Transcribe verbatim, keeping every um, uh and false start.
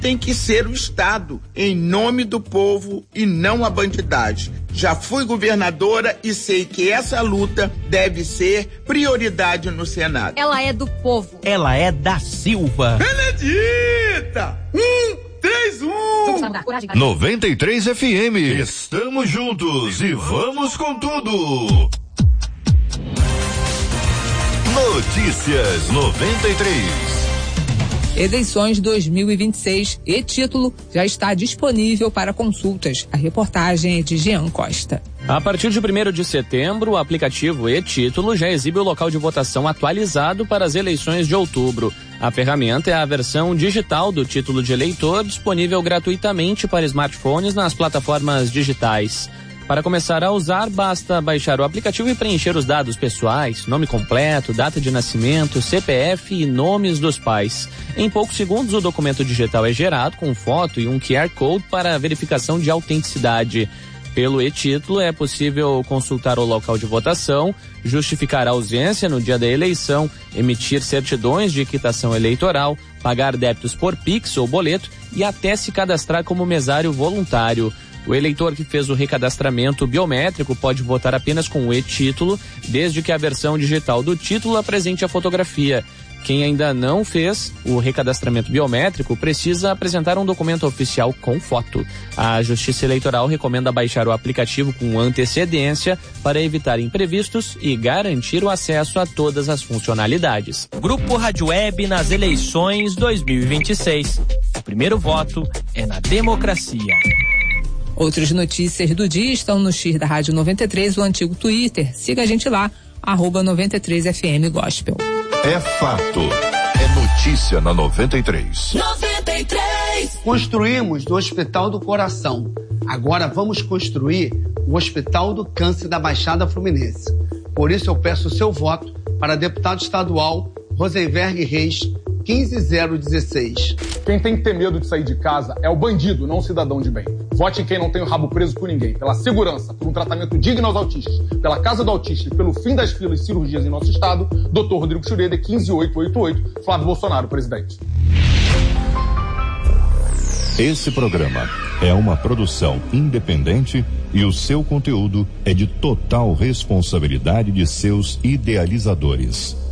tem que ser o Estado, em nome do povo e não a bandidagem. Já fui governadora e sei que essa luta deve ser prioridade no Senado. Ela é do povo. Ela é da Silva. Benedita! Um, três, um! noventa e três F M. Estamos juntos e vamos com tudo. Notícias noventa e três. Eleições dois mil e vinte e seis e título já está disponível para consultas. A reportagem é de Jean Costa. A partir de primeiro de setembro, o aplicativo e-Título já exibe o local de votação atualizado para as eleições de outubro. A ferramenta é a versão digital do título de eleitor, disponível gratuitamente para smartphones nas plataformas digitais. Para começar a usar, basta baixar o aplicativo e preencher os dados pessoais, nome completo, data de nascimento, C P F e nomes dos pais. Em poucos segundos, o documento digital é gerado com foto e um Q R Code para verificação de autenticidade. Pelo e-Título é possível consultar o local de votação, justificar a ausência no dia da eleição, emitir certidões de quitação eleitoral, pagar débitos por Pix ou boleto e até se cadastrar como mesário voluntário. O eleitor que fez o recadastramento biométrico pode votar apenas com o e-Título, desde que a versão digital do título apresente a fotografia. Quem ainda não fez o recadastramento biométrico precisa apresentar um documento oficial com foto. A Justiça Eleitoral recomenda baixar o aplicativo com antecedência para evitar imprevistos e garantir o acesso a todas as funcionalidades. Grupo Rádio Web nas eleições dois mil e vinte e seis. O primeiro voto é na democracia. Outras notícias do dia estão no X da Rádio noventa e três, o antigo Twitter. Siga a gente lá, arroba noventa e três F M Gospel. É fato. É notícia na noventa e três. noventa e três. Construímos do Hospital do Coração. Agora vamos construir o Hospital do Câncer da Baixada Fluminense. Por isso eu peço o seu voto para deputado estadual Rosenberg Reis, quinze zero dezesseis. Quem tem que ter medo de sair de casa é o bandido, não o cidadão de bem. Vote em quem não tem o rabo preso por ninguém. Pela segurança, por um tratamento digno aos autistas, pela Casa do Autista e pelo fim das filas e cirurgias em nosso estado, doutor Rodrigo Schroeder, quinze oito oito oito, Flávio Bolsonaro, presidente. Esse programa é uma produção independente e o seu conteúdo é de total responsabilidade de seus idealizadores.